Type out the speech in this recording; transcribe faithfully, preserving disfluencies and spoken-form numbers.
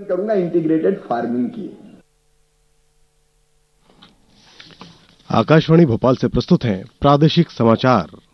करूंगा integrated farming की। आकाशवाणी भोपाल से प्रस्तुत हैं प्रादेशिक समाचार।